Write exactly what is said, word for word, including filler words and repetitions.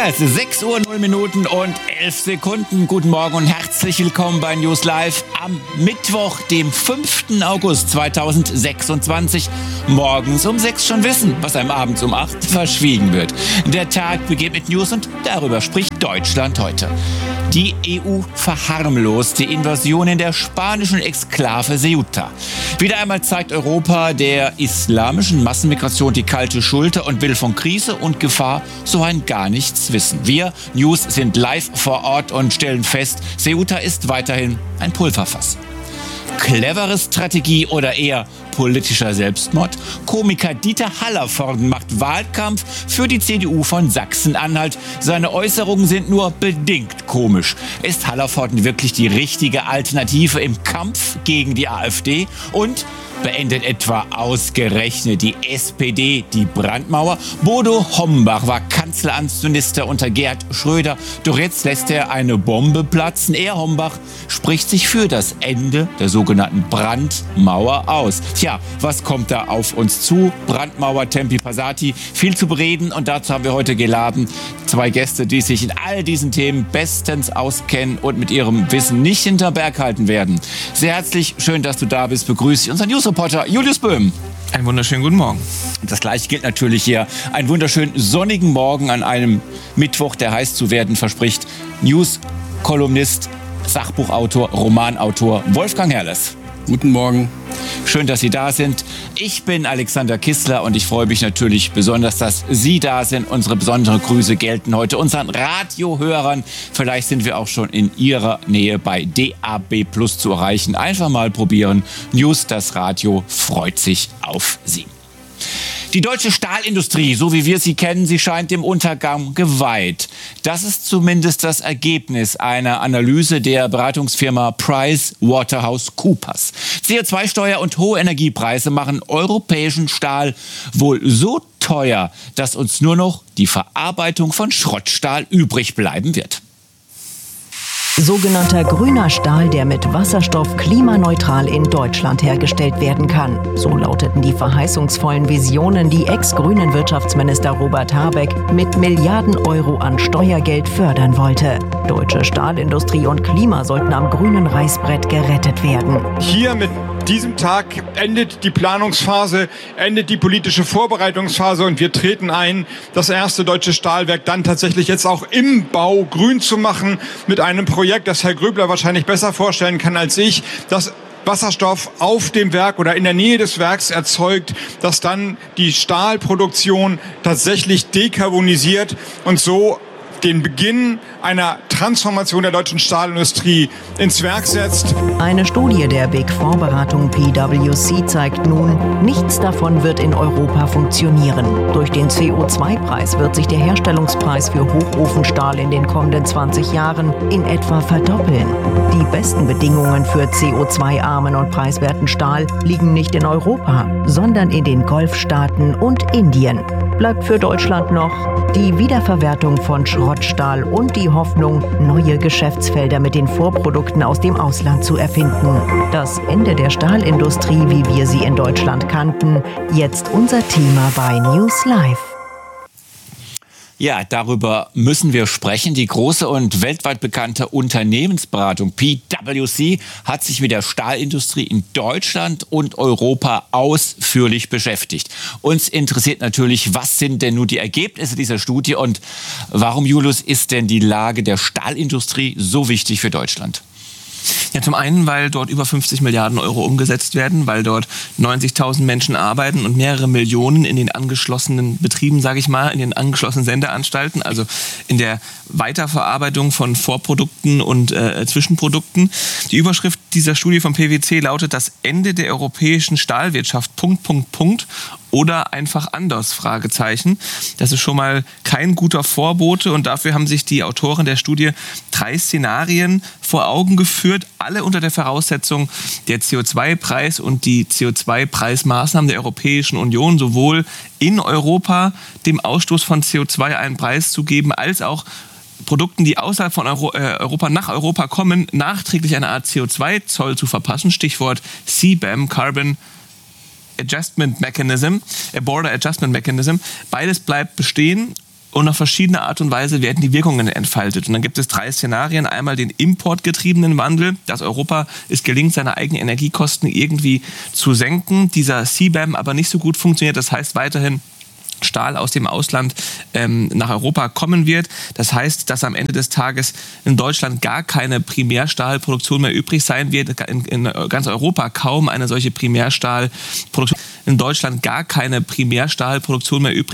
Ja, es ist sechs Uhr null Minuten und elf Sekunden. Guten Morgen und herzlich willkommen bei News Live am Mittwoch, dem fünften August zweitausendsechsundzwanzig. Morgens um sechs schon wissen, was einem abends um acht verschwiegen wird. Der Tag beginnt mit News und darüber spricht Deutschland heute. Die E U verharmlost die Invasion in der spanischen Exklave Ceuta. Wieder einmal zeigt Europa der islamischen Massenmigration die kalte Schulter und will von Krise und Gefahr so ein gar nichts wissen. Wir, News, sind live vor Ort und stellen fest, Ceuta ist weiterhin ein Pulverfass. Clevere Strategie oder eher politischer Selbstmord? Komiker Dieter Hallervorden macht Wahlkampf für die C D U von Sachsen-Anhalt. Seine Äußerungen sind nur bedingt komisch. Ist Hallervorden wirklich die richtige Alternative im Kampf gegen die AfD? Und beendet etwa ausgerechnet die S P D die Brandmauer? Bodo Hombach war Kanzleramtsminister unter Gerhard Schröder. Doch jetzt lässt er eine Bombe platzen. Er, Hombach, spricht sich für das Ende der sogenannten Brandmauer aus. Tja, was kommt da auf uns zu? Brandmauer, Tempi Passati, viel zu bereden. Und dazu haben wir heute geladen zwei Gäste, die sich in all diesen Themen bestens auskennen und mit ihrem Wissen nicht hinter Berg halten werden. Sehr herzlich, schön, dass du da bist. Begrüße ich unseren Newsreporter Julius Böhm. Einen wunderschönen guten Morgen. Das gleiche gilt natürlich hier. Einen wunderschönen sonnigen Morgen an einem Mittwoch, der heiß zu werden verspricht. News-Kolumnist, Sachbuchautor, Romanautor Wolfgang Herrles. Guten Morgen. Schön, dass Sie da sind. Ich bin Alexander Kissler und ich freue mich natürlich besonders, dass Sie da sind. Unsere besonderen Grüße gelten heute unseren Radiohörern. Vielleicht sind wir auch schon in Ihrer Nähe bei D A B Plus zu erreichen. Einfach mal probieren. News, das Radio freut sich auf Sie. Die deutsche Stahlindustrie, so wie wir sie kennen, sie scheint dem Untergang geweiht. Das ist zumindest das Ergebnis einer Analyse der Beratungsfirma PricewaterhouseCoopers. C O zwei Steuer und hohe Energiepreise machen europäischen Stahl wohl so teuer, dass uns nur noch die Verarbeitung von Schrottstahl übrig bleiben wird. Sogenannter grüner Stahl, der mit Wasserstoff klimaneutral in Deutschland hergestellt werden kann. So lauteten die verheißungsvollen Visionen, die Ex-grünen Wirtschaftsminister Robert Habeck mit Milliarden Euro an Steuergeld fördern wollte. Deutsche Stahlindustrie und Klima sollten am grünen Reißbrett gerettet werden. Hier mit diesem Tag endet die Planungsphase, endet die politische Vorbereitungsphase und wir treten ein, das erste deutsche Stahlwerk dann tatsächlich jetzt auch im Bau grün zu machen mit einem Projekt, das Herr Gröbler wahrscheinlich besser vorstellen kann als ich, das Wasserstoff auf dem Werk oder in der Nähe des Werks erzeugt, das dann die Stahlproduktion tatsächlich dekarbonisiert und so den Beginn einer Transformation der deutschen Stahlindustrie ins Werk setzt. Eine Studie der Big Four Beratung P W C zeigt nun, nichts davon wird in Europa funktionieren. Durch den C O zwei Preis wird sich der Herstellungspreis für Hochofenstahl in den kommenden zwanzig Jahren in etwa verdoppeln. Die besten Bedingungen für C O zwei armen und preiswerten Stahl liegen nicht in Europa, sondern in den Golfstaaten und Indien. Bleibt für Deutschland noch die Wiederverwertung von Schrottstahl und die Hoffnung, neue Geschäftsfelder mit den Vorprodukten aus dem Ausland zu erfinden. Das Ende der Stahlindustrie, wie wir sie in Deutschland kannten, jetzt unser Thema bei News Live. Ja, darüber müssen wir sprechen. Die große und weltweit bekannte Unternehmensberatung P W C hat sich mit der Stahlindustrie in Deutschland und Europa ausführlich beschäftigt. Uns interessiert natürlich, was sind denn nun die Ergebnisse dieser Studie und warum, Julius, ist denn die Lage der Stahlindustrie so wichtig für Deutschland? Ja, zum einen, weil dort über fünfzig Milliarden Euro umgesetzt werden, weil dort neunzigtausend Menschen arbeiten und mehrere Millionen in den angeschlossenen Betrieben, sage ich mal, in den angeschlossenen Sendeanstalten, also in der Weiterverarbeitung von Vorprodukten und äh, Zwischenprodukten. Die Überschrift dieser Studie vom P W C lautet: Das Ende der europäischen Stahlwirtschaft, Punkt, Punkt, Punkt. Oder einfach anders, Fragezeichen. Das ist schon mal kein guter Vorbote und dafür haben sich die Autoren der Studie drei Szenarien vor Augen geführt, alle unter der Voraussetzung, der C O zwei Preis und die C O zwei Preismaßnahmen der Europäischen Union sowohl in Europa dem Ausstoß von C O zwei einen Preis zu geben, als auch Produkten, die außerhalb von Euro, äh, Europa nach Europa kommen, nachträglich eine Art C O zwei Zoll zu verpassen. Stichwort C B A M, Carbon Adjustment Mechanism, a Border Adjustment Mechanism. Beides bleibt bestehen und auf verschiedene Art und Weise werden die Wirkungen entfaltet. Und dann gibt es drei Szenarien. Einmal den importgetriebenen Wandel, dass Europa es gelingt, seine eigenen Energiekosten irgendwie zu senken. Dieser C B A M aber nicht so gut funktioniert. Das heißt weiterhin, Stahl aus dem Ausland ähm, nach Europa kommen wird. Das heißt, dass am Ende des Tages in Deutschland gar keine Primärstahlproduktion mehr übrig sein wird. In, in ganz Europa kaum eine solche Primärstahlproduktion. In Deutschland gar keine Primärstahlproduktion mehr übrig